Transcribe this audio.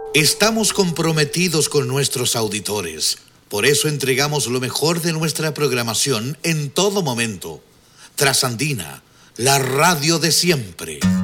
Estamos comprometidos con nuestros auditores. Por eso entregamos lo mejor de nuestra programación en todo momento. Trasandina, la radio de siempre.